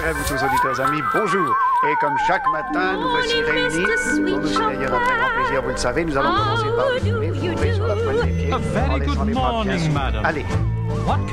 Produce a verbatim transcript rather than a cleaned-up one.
à vous tous, auditeurs amis, bonjour. Et comme chaque matin, nous voici réunis. Pour nous, c'est d'ailleurs un très grand plaisir, vous le savez. Nous allons commencer par vous soulever, vous ouvrir sur la pointe des pieds. A very en laissant good les bras bien morning, souples. madam. Allez. What